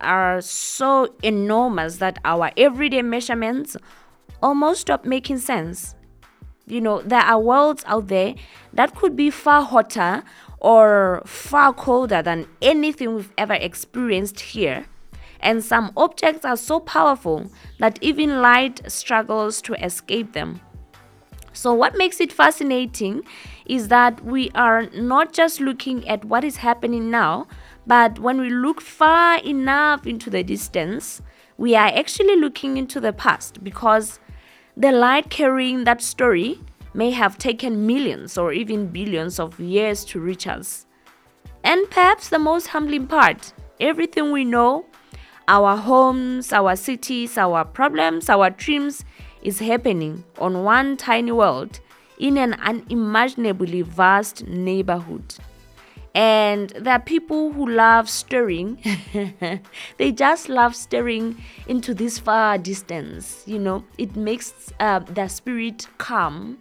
are so enormous that our everyday measurements almost stop making sense. There are worlds out there that could be far hotter or far colder than anything we've ever experienced here. And some objects are so powerful that even light struggles to escape them. So, what makes it fascinating is that we are not just looking at what is happening now, but when we look far enough into the distance, we are actually looking into the past, because the light carrying that story may have taken millions or even billions of years to reach us. And perhaps the most humbling part, everything we know, our homes, our cities, our problems, our dreams, is happening on one tiny world in an unimaginably vast neighborhood. And there are people who love staring. They just love staring into this far distance. It makes their spirit calm.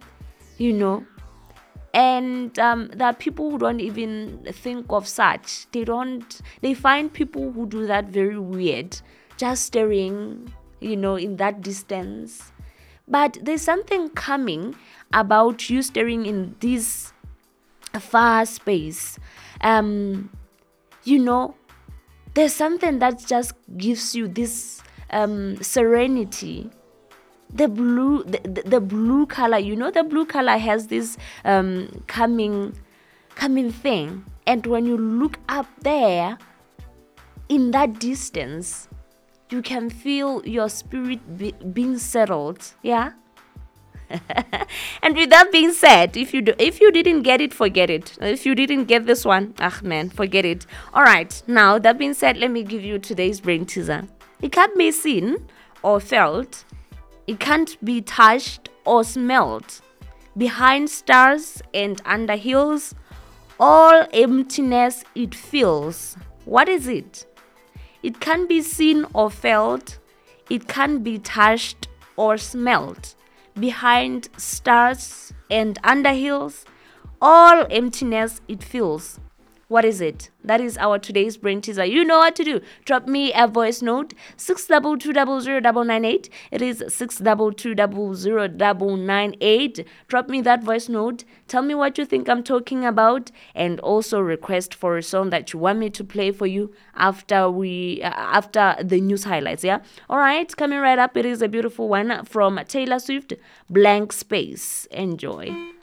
And there are people who don't even think of such. They find people who do that very weird, just staring, in that distance. But there's something coming about you staring in this far space. There's something that just gives you this serenity. The blue color, the blue color has this coming thing. And when you look up there in that distance, you can feel your spirit being settled. Yeah. And with that being said, if you didn't get it, forget it. If you didn't get this one, forget it. All right. Now, that being said, let me give you today's brain teaser. It can't be seen or felt. It can't be touched or smelled. Behind stars and under hills, all emptiness it fills. What is it? It can't be seen or felt. It can't be touched or smelled. Behind stars and under hills, all emptiness it fills. What is it? That is our today's brain teaser. You know what to do. Drop me a voice note, 622000998. It is 622000998. Drop me that voice note. Tell me what you think I'm talking about, and also request for a song that you want me to play for you after the news highlights. Yeah. All right. Coming right up, it is a beautiful one from Taylor Swift, Blank Space. Enjoy.